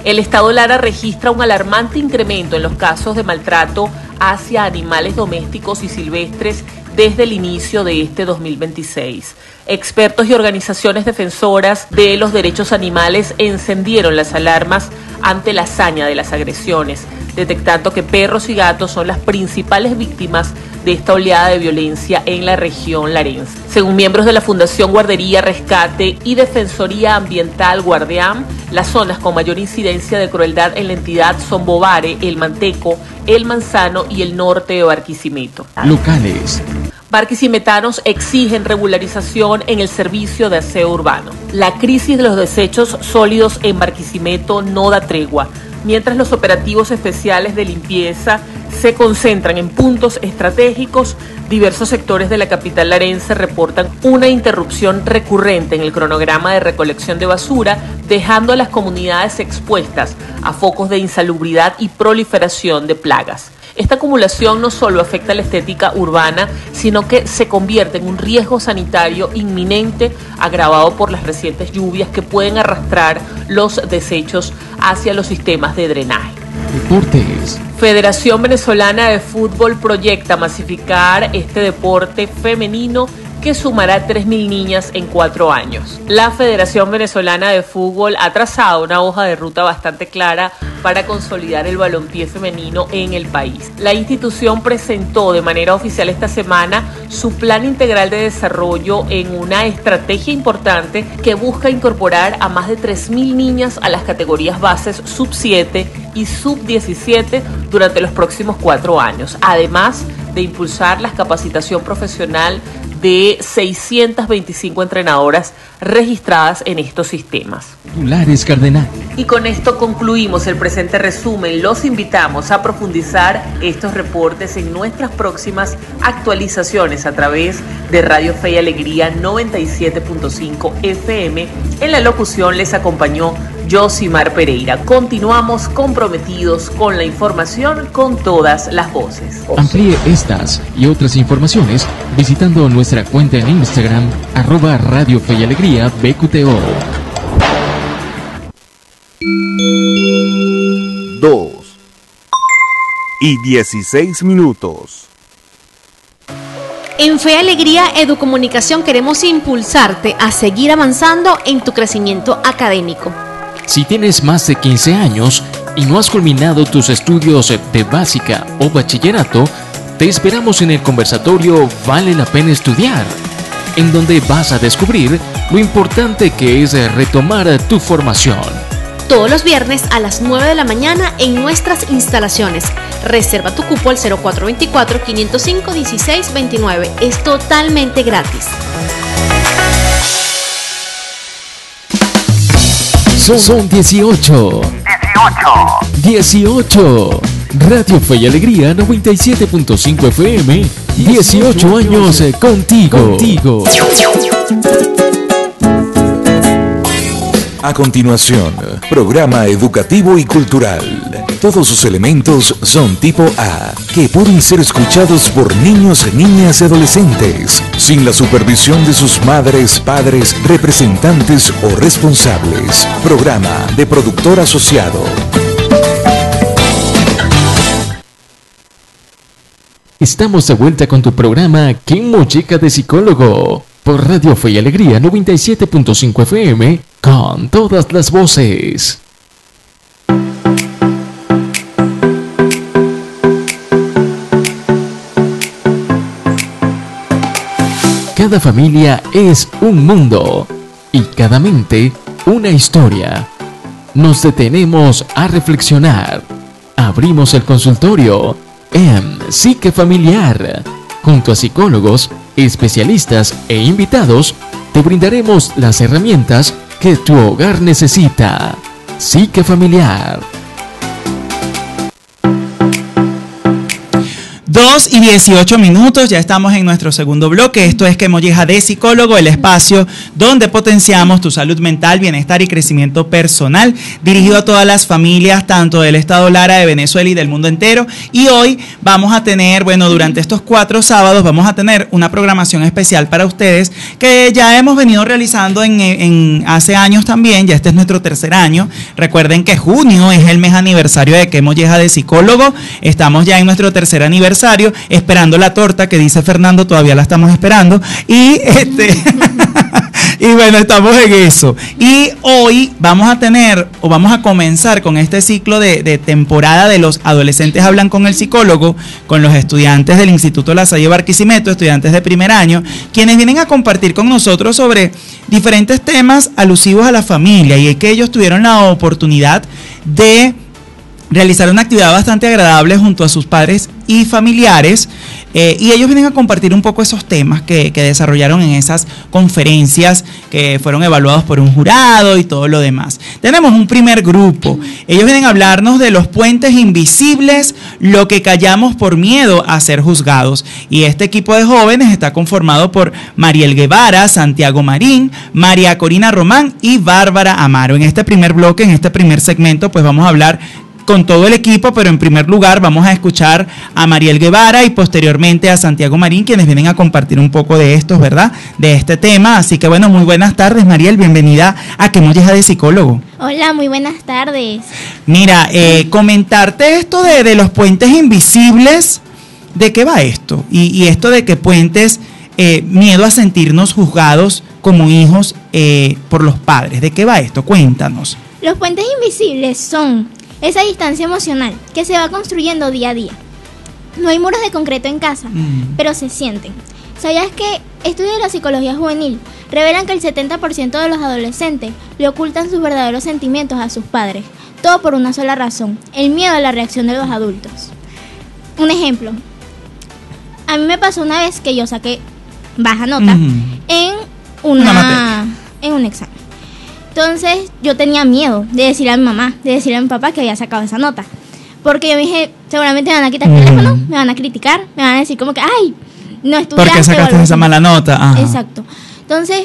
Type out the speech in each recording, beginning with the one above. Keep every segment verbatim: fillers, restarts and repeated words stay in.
El Estado Lara registra un alarmante incremento en los casos de maltrato hacia animales domésticos y silvestres desde el inicio de este dos mil veintiséis. Expertos y organizaciones defensoras de los derechos animales encendieron las alarmas ante la hazaña de las agresiones, detectando que perros y gatos son las principales víctimas de esta oleada de violencia en la región larense. Según miembros de la Fundación Guardería Rescate y Defensoría Ambiental Guardián, las zonas con mayor incidencia de crueldad en la entidad son Bovare, El Manteco, El Manzano y el norte de Barquisimeto. Locales. Barquisimetanos exigen regularización en el servicio de aseo urbano. La crisis de los desechos sólidos en Barquisimeto no da tregua, mientras los operativos especiales de limpieza se concentran en puntos estratégicos. Diversos sectores de la capital larense reportan una interrupción recurrente en el cronograma de recolección de basura, dejando a las comunidades expuestas a focos de insalubridad y proliferación de plagas. Esta acumulación no solo afecta la estética urbana, sino que se convierte en un riesgo sanitario inminente, agravado por las recientes lluvias que pueden arrastrar los desechos hacia los sistemas de drenaje. Deportes. Federación Venezolana de Fútbol proyecta masificar este deporte femenino que sumará tres mil niñas en cuatro años. La Federación Venezolana de Fútbol ha trazado una hoja de ruta bastante clara para consolidar el balompié femenino en el país. La institución presentó de manera oficial esta semana su plan integral de desarrollo en una estrategia importante que busca incorporar a más de tres mil niñas a las categorías bases sub siete y sub diecisiete durante los próximos cuatro años, además de impulsar la capacitación profesional de seiscientas veinticinco entrenadoras registradas en estos sistemas. Titulares Cardenal. Y con esto concluimos el presente resumen. Los invitamos a profundizar estos reportes en nuestras próximas actualizaciones a través de Radio Fe y Alegría noventa y siete punto cinco F M. En la locución les acompañó Josimar Pereira. Continuamos comprometidos con la información con todas las voces. Amplíe estas y otras informaciones visitando nuestra cuenta en Instagram, arroba Radio Fe y Alegría B Q T O. Dos y dieciséis minutos. En Fe y Alegría Educomunicación queremos impulsarte a seguir avanzando en tu crecimiento académico. Si tienes más de quince años y no has culminado tus estudios de básica o bachillerato, te esperamos en el conversatorio Vale la Pena Estudiar, en donde vas a descubrir lo importante que es retomar tu formación. Todos los viernes a las nueve de la mañana en nuestras instalaciones. Reserva tu cupo al cero cuatro dos cuatro, cinco cero cinco, uno seis dos nueve. Es totalmente gratis. Son, son dieciocho. dieciocho. Radio Fe y Alegría noventa y siete punto cinco F M. dieciocho años contigo. contigo. A continuación, programa educativo y cultural. Todos sus elementos son tipo A, que pueden ser escuchados por niños, niñas y adolescentes, sin la supervisión de sus madres, padres, representantes o responsables. Programa de productor asociado. Estamos de vuelta con tu programa ¿Qué Muñeca de Psicólogo? Por Radio Fe y Alegría noventa y siete punto cinco F M, con todas las voces. Cada familia es un mundo y cada mente una historia. Nos detenemos a reflexionar. Abrimos el consultorio en Psique Familiar. Junto a psicólogos, especialistas e invitados, te brindaremos las herramientas que tu hogar necesita. Psique Familiar. dos y dieciocho minutos, ya estamos en nuestro segundo bloque. Esto es Que Molleja de Psicólogo, el espacio donde potenciamos tu salud mental, bienestar y crecimiento personal, dirigido a todas las familias, tanto del estado Lara, de Venezuela y del mundo entero. Y hoy vamos a tener, bueno, durante estos cuatro sábados vamos a tener una programación especial para ustedes que ya hemos venido realizando en, en hace años también. Ya este es nuestro tercer año. Recuerden que junio es el mes aniversario de Que Molleja de Psicólogo. Estamos ya en nuestro tercer aniversario. Aniversario, esperando la torta que dice Fernando, todavía la estamos esperando y este y bueno, estamos en eso. Y hoy vamos a tener o vamos a comenzar con este ciclo de, de temporada de los adolescentes hablan con el psicólogo, con los estudiantes del Instituto La Salle Barquisimeto, estudiantes de primer año, quienes vienen a compartir con nosotros sobre diferentes temas alusivos a la familia, y es que ellos tuvieron la oportunidad de realizar una actividad bastante agradable junto a sus padres y familiares, eh, y ellos vienen a compartir un poco esos temas que, que desarrollaron en esas conferencias que fueron evaluados por un jurado y todo lo demás. Tenemos un primer grupo. Ellos vienen a hablarnos de los puentes invisibles, lo que callamos por miedo a ser juzgados. Y este equipo de jóvenes está conformado por Mariel Guevara, Santiago Marín, María Corina Román y Bárbara Amaro. En este primer bloque, en este primer segmento, pues vamos a hablar con todo el equipo, pero en primer lugar vamos a escuchar a Mariel Guevara y posteriormente a Santiago Marín, quienes vienen a compartir un poco de estos, ¿verdad?, de este tema. Así que bueno, muy buenas tardes, Mariel, bienvenida a Que Molleja de Psicólogo. Hola, muy buenas tardes. Mira, eh, comentarte esto de, de los puentes invisibles, ¿de qué va esto? Y, y esto de que puentes, eh, miedo a sentirnos juzgados como hijos eh, por los padres, ¿de qué va esto? Cuéntanos. Los puentes invisibles son esa distancia emocional que se va construyendo día a día. No hay muros de concreto en casa, mm. pero se sienten. ¿Sabías que estudios de la psicología juvenil revelan que el setenta por ciento de los adolescentes le ocultan sus verdaderos sentimientos a sus padres? Todo por una sola razón: el miedo a la reacción de los adultos. Un ejemplo. A mí me pasó una vez que yo saqué baja nota mm. en una, una en un examen. Entonces yo tenía miedo de decirle a mi mamá, de decirle a mi papá que había sacado esa nota. Porque yo me dije, seguramente me van a quitar el mm. teléfono, me van a criticar, me van a decir como que, ay, no estudiaste. ¿Por qué sacaste esa mala nota? Ajá. Exacto. Entonces,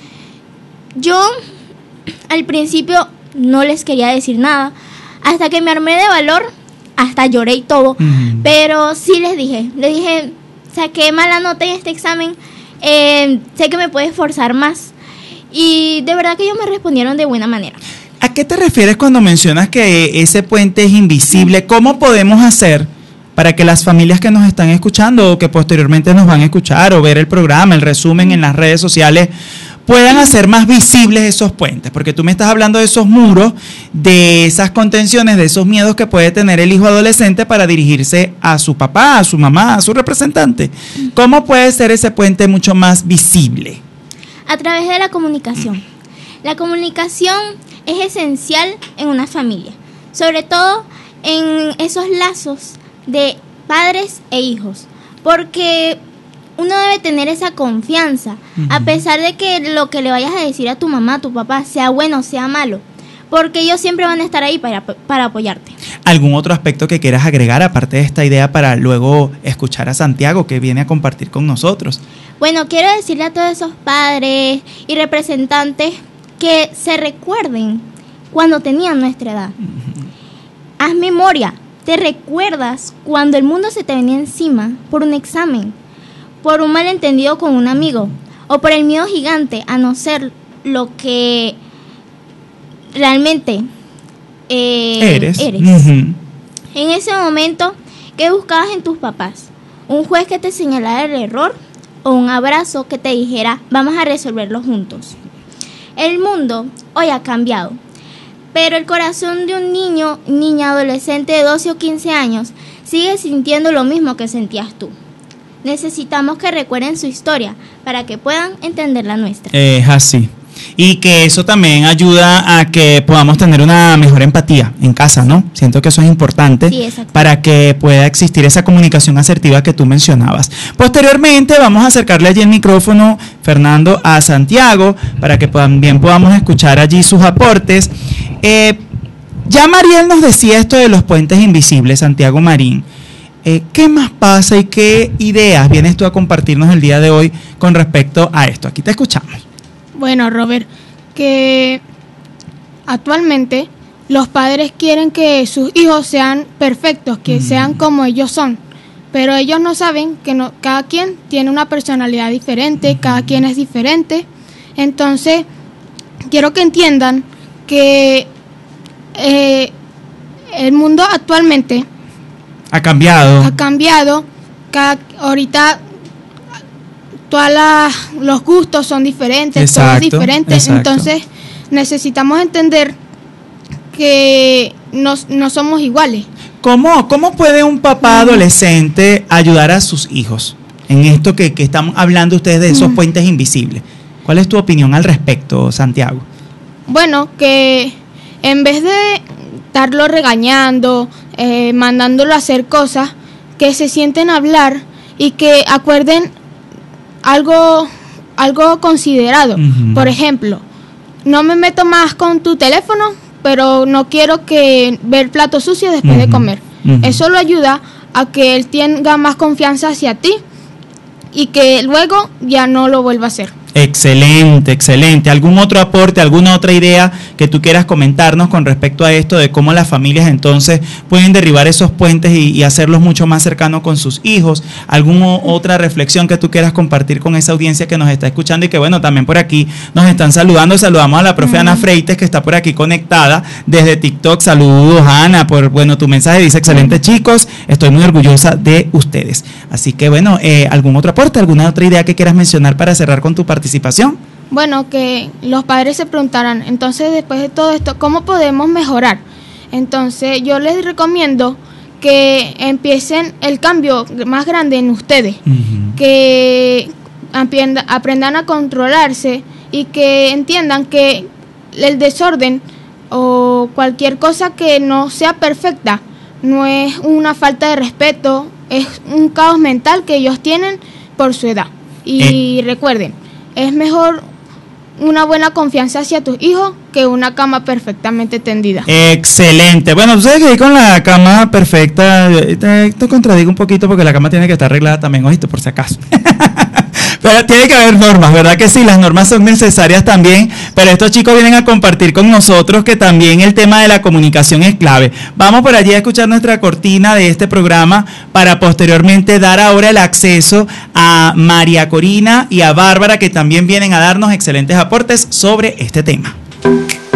yo al principio no les quería decir nada, hasta que me armé de valor, hasta lloré y todo. Mm. Pero sí les dije, les dije, saqué mala nota en este examen, eh, sé que me puedes esforzar más. Y de verdad que ellos me respondieron de buena manera. ¿A qué te refieres cuando mencionas que ese puente es invisible? ¿Cómo podemos hacer para que las familias que nos están escuchando o que posteriormente nos van a escuchar o ver el programa, el resumen en las redes sociales, puedan hacer más visibles esos puentes? Porque tú me estás hablando de esos muros, de esas contenciones, de esos miedos que puede tener el hijo adolescente para dirigirse a su papá, a su mamá, a su representante. ¿Cómo puede ser ese puente mucho más visible? A través de la comunicación. La comunicación es esencial en una familia, sobre todo en esos lazos de padres e hijos, porque uno debe tener esa confianza, uh-huh. a pesar de que lo que le vayas a decir a tu mamá, a tu papá, sea bueno o sea malo, porque ellos siempre van a estar ahí para, para apoyarte. ¿Algún otro aspecto que quieras agregar aparte de esta idea para luego escuchar a Santiago, que viene a compartir con nosotros? Bueno, quiero decirle a todos esos padres y representantes que se recuerden cuando tenían nuestra edad. Uh-huh. Haz memoria, te recuerdas cuando el mundo se te venía encima por un examen, por un malentendido con un amigo, o por el miedo gigante a no ser lo que realmente eh, eres. eres. Uh-huh. En ese momento, ¿qué buscabas en tus papás? ¿Un juez que te señalara el error? ¿O un abrazo que te dijera, vamos a resolverlo juntos? El mundo hoy ha cambiado, pero el corazón de un niño, niña, adolescente de doce o quince años sigue sintiendo lo mismo que sentías tú. Necesitamos que recuerden su historia para que puedan entender la nuestra. Es así. Y que eso también ayuda a que podamos tener una mejor empatía en casa, ¿no? Siento que eso es importante, sí, para que pueda existir esa comunicación asertiva que tú mencionabas. Posteriormente vamos a acercarle allí el micrófono, Fernando, a Santiago, para que también podamos escuchar allí sus aportes. Eh, ya Mariel nos decía esto de los puentes invisibles, Santiago Marín. eh, ¿qué más pasa y qué ideas vienes tú a compartirnos el día de hoy con respecto a esto? Aquí te escuchamos. Bueno, Robert, que actualmente los padres quieren que sus hijos sean perfectos, que mm. sean como ellos son, pero ellos no saben que no, cada quien tiene una personalidad diferente, mm. cada quien es diferente. Entonces, quiero que entiendan que eh, el mundo actualmente ha cambiado. Ha cambiado. Cada, ahorita todos los gustos son diferentes, exacto, todo es diferente. Exacto. Entonces, necesitamos entender que no, no somos iguales. ¿Cómo, ¿Cómo puede un papá adolescente ayudar a sus hijos en esto que, que están hablando ustedes de esos mm. puentes invisibles? ¿Cuál es tu opinión al respecto, Santiago? Bueno, que en vez de estarlo regañando, eh, mandándolo a hacer cosas, que se sienten a hablar y que acuerden algo, algo considerado. Uh-huh. Por ejemplo, no me meto más con tu teléfono, pero no quiero que ver platos sucios después uh-huh. de comer. Uh-huh. Eso lo ayuda a que él tenga más confianza hacia ti y que luego ya no lo vuelva a hacer. Excelente, excelente. ¿Algún otro aporte, alguna otra idea que tú quieras comentarnos con respecto a esto de cómo las familias entonces pueden derribar esos puentes y, y hacerlos mucho más cercanos con sus hijos? ¿Alguna otra reflexión que tú quieras compartir con esa audiencia que nos está escuchando y que bueno, también por aquí nos están saludando? Saludamos a la profe uh-huh. Ana Freites, que está por aquí conectada desde TikTok. Saludos, Ana, por bueno, tu mensaje dice: excelente uh-huh. chicos, estoy muy orgullosa de ustedes. Así que bueno, eh, ¿algún otro aporte, alguna otra idea que quieras mencionar para cerrar con tu participación? participación? Bueno, que los padres se preguntarán, entonces después de todo esto, ¿cómo podemos mejorar? Entonces yo les recomiendo que empiecen el cambio más grande en ustedes, uh-huh. que aprenda, aprendan a controlarse y que entiendan que el desorden o cualquier cosa que no sea perfecta no es una falta de respeto, es un caos mental que ellos tienen por su edad. Y eh. recuerden, es mejor una buena confianza hacia tus hijos que una cama perfectamente tendida. Excelente. Bueno, tú sabes que ahí con la cama perfecta, te, te contradigo un poquito porque la cama tiene que estar arreglada también, oíste, por si acaso. Pero tiene que haber normas, ¿verdad que sí? Las normas son necesarias también, pero estos chicos vienen a compartir con nosotros que también el tema de la comunicación es clave. Vamos por allí a escuchar nuestra cortina de este programa para posteriormente dar ahora el acceso a María Corina y a Bárbara, que también vienen a darnos excelentes aportes sobre este tema.